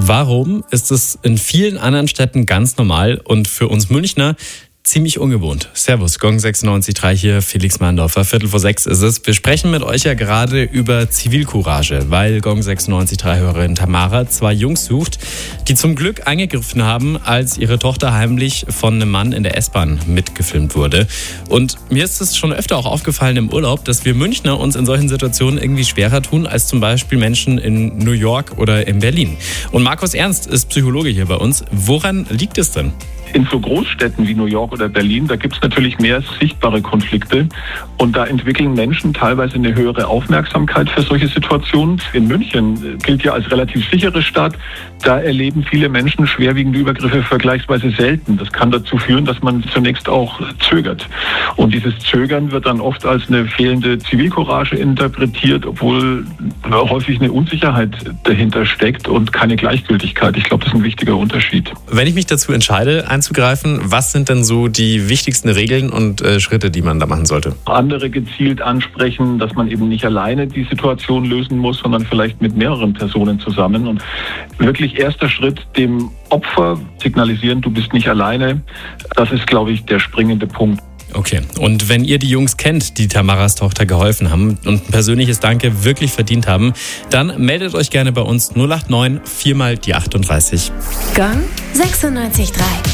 Warum ist es in vielen anderen Städten ganz normal und für uns Münchner ziemlich ungewohnt? Servus, Gong 96.3 hier, Felix Mahndorfer, 5:45 ist es. Wir sprechen mit euch ja gerade über Zivilcourage, weil Gong 96.3-Hörerin Tamara 2 Jungs sucht, die zum Glück eingegriffen haben, als ihre Tochter heimlich von einem Mann in der S-Bahn mitgefilmt wurde. Und mir ist es schon öfter auch aufgefallen im Urlaub, dass wir Münchner uns in solchen Situationen irgendwie schwerer tun, als zum Beispiel Menschen in New York oder in Berlin. Und Markus Ernst ist Psychologe hier bei uns. Woran liegt es denn? In so Großstädten wie New York oder Berlin, da gibt es natürlich mehr sichtbare Konflikte und da entwickeln Menschen teilweise eine höhere Aufmerksamkeit für solche Situationen. In München gilt ja als relativ sichere Stadt, da erleben viele Menschen schwerwiegende Übergriffe vergleichsweise selten. Das kann dazu führen, dass man zunächst auch zögert. Und dieses Zögern wird dann oft als eine fehlende Zivilcourage interpretiert, obwohl häufig eine Unsicherheit dahinter steckt und keine Gleichgültigkeit. Ich glaube, das ist ein wichtiger Unterschied. Wenn ich mich dazu entscheide, einzugreifen, was sind denn so die wichtigsten Regeln und Schritte, die man da machen sollte? Andere gezielt ansprechen, dass man eben nicht alleine die Situation lösen muss, sondern vielleicht mit mehreren Personen zusammen. Und wirklich erster Schritt, dem Opfer signalisieren, du bist nicht alleine. Das ist, glaube ich, der springende Punkt. Okay, und wenn ihr die Jungs kennt, die Tamaras Tochter geholfen haben und ein persönliches Danke wirklich verdient haben, dann meldet euch gerne bei uns 089 4 mal die 38. Gong 96.3